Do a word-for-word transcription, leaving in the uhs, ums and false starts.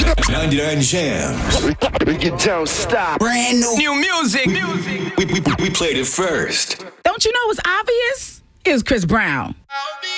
ninety-nine Jams. You don't stop. Brand new. New music. music. We, we, we played it first. Don't you know it's obvious? It's Chris Brown.